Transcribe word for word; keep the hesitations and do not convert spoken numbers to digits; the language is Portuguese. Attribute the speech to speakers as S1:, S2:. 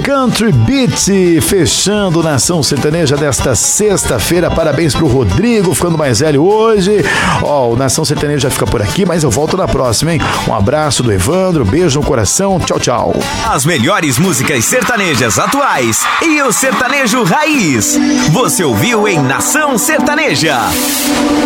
S1: Country Beat, fechando Nação Sertaneja desta sexta-feira. Parabéns pro Rodrigo, ficando mais velho hoje. Ó, o Nação Sertaneja fica por aqui, mas eu volto na próxima, hein? Um abraço do Evandro, beijo no coração, tchau, tchau.
S2: As melhores músicas sertanejas atuais e o sertanejo raiz. Você ouviu em Nação Sertaneja.